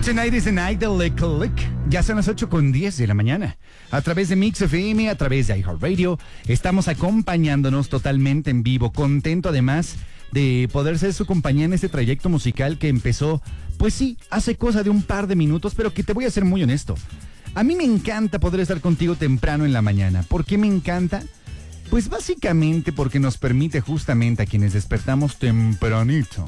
Tonight is the night de Lick. Ya son las 8:10 de la mañana. A través de Mix FM, a través de iHeartRadio, estamos acompañándonos totalmente en vivo. Contento además de poder ser su compañía en este trayecto musical que empezó, pues sí, hace cosa de un par de minutos, pero que te voy a ser muy honesto. A mí me encanta poder estar contigo temprano en la mañana. ¿Por qué me encanta? Pues básicamente porque nos permite justamente a quienes despertamos tempranito,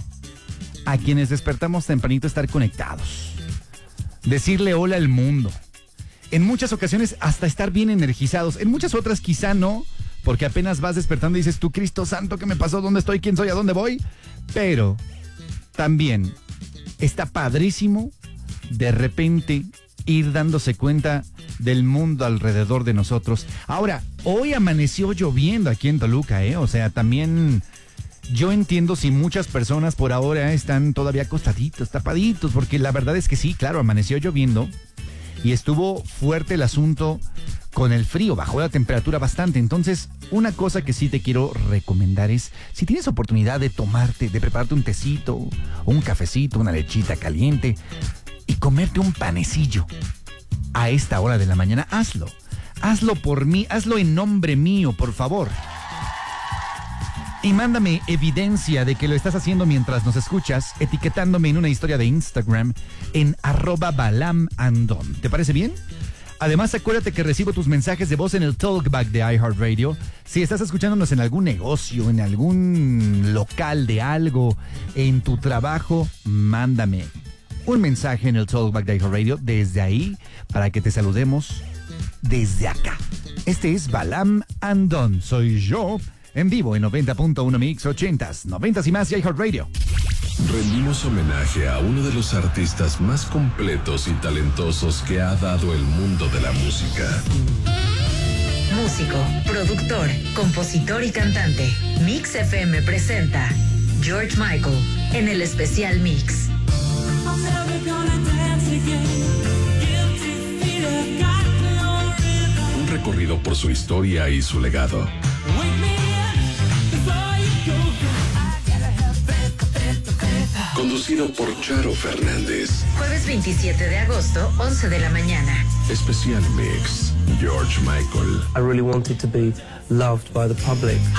estar conectados. Decirle hola al mundo. En muchas ocasiones hasta estar bien energizados. En muchas otras quizá no, porque apenas vas despertando y dices, tú Cristo Santo, ¿qué me pasó? ¿Dónde estoy? ¿Quién soy? ¿A dónde voy? Pero también está padrísimo de repente ir dándose cuenta del mundo alrededor de nosotros. Ahora, hoy amaneció lloviendo aquí en Toluca, O sea, también yo entiendo si muchas personas por ahora están todavía acostaditos, tapaditos, porque la verdad es que sí, claro, amaneció lloviendo y estuvo fuerte el asunto con el frío, bajó la temperatura bastante. Entonces, una cosa que sí te quiero recomendar es, si tienes oportunidad de prepararte un tecito, o un cafecito, una lechita caliente y comerte un panecillo a esta hora de la mañana, hazlo. Hazlo por mí, hazlo en nombre mío, por favor. Y mándame evidencia de que lo estás haciendo mientras nos escuchas, etiquetándome en una historia de Instagram en @balamandon. ¿Te parece bien? Además, acuérdate que recibo tus mensajes de voz en el Talkback de iHeartRadio. Si estás escuchándonos en algún negocio, en algún local de algo, en tu trabajo, mándame un mensaje en el Talkback de iHeartRadio desde ahí para que te saludemos desde acá. Este es Balam Andon. Soy yo. En vivo en 90.1 Mix 80s, 90s y más y iHeartRadio. Rendimos homenaje a uno de los artistas más completos y talentosos que ha dado el mundo de la música. Músico, productor, compositor y cantante. Mix FM presenta George Michael en el especial Mix. Un recorrido por su historia y su legado. Conducido por Charo Fernández. Jueves 27 de agosto, 11 de la mañana. Especial Mix, George Michael. I really wanted to be loved by the public.